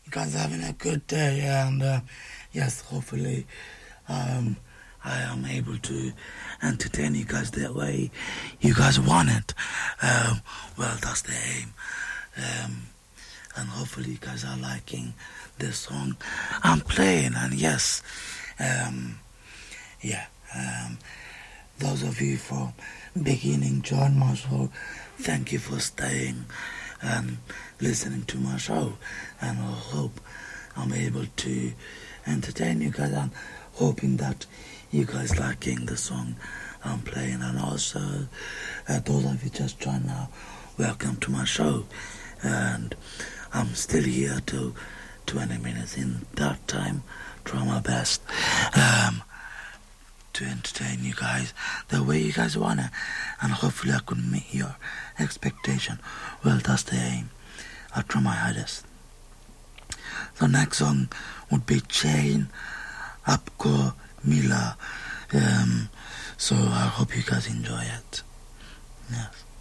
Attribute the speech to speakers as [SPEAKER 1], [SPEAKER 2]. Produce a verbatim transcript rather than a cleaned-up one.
[SPEAKER 1] you guys are having a good day, and uh, yes, hopefully um, I am able to entertain you guys the way you guys want it. Um, well, that's the aim. Um, and hopefully you guys are liking this song I'm playing. And yes, um, yeah, um, those of you from beginning join my show, thank you for staying and listening to my show, and I hope I'm able to entertain you guys, and hoping that you guys liking the song I'm playing. And also uh, those of you just joined now, welcome to my show, and I'm still here till twenty minutes. In that time, try my best um, to entertain you guys the way you guys want it, and hopefully I could meet your expectation. Well, that's the aim. I'll try my hardest. The next song would be Chain Apko Mila. Um, so I hope you guys enjoy it. Yes.